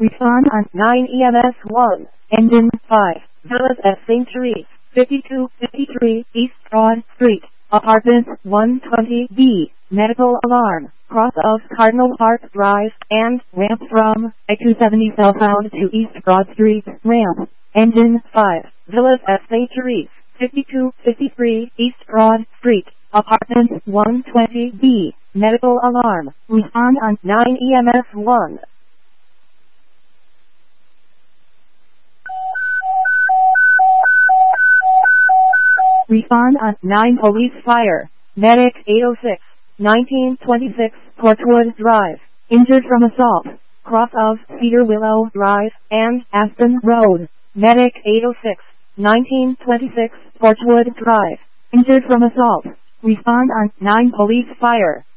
Respond on 9 EMS 1. Engine 5. Villas at St. Therese, 5253 East Broad Street, Apartment 120B. Medical alarm. Cross of Cardinal Park Drive and ramp from I-270 southbound to East Broad Street. Ramp. Engine 5. Villas at St. Therese, 5253 East Broad Street, Apartment 120B. Medical alarm. Respond on 9 EMS 1. Respond on 9 Police Fire. Medic 806, 1926 Portwood Drive. Injured from assault. Cross of Cedar Willow Drive and Aspen Road. Medic 806, 1926 Portwood Drive. Injured from assault. Respond on 9 Police Fire.